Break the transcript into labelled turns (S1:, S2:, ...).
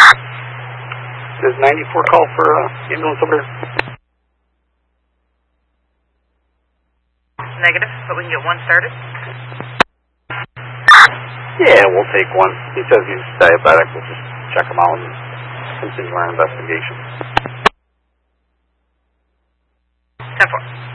S1: Does 94 call for ambulance over there?
S2: Negative, but we can get one started.
S1: Yeah, we'll take one. He says he's diabetic. We'll just check him out and continue our investigation.
S2: 10-4.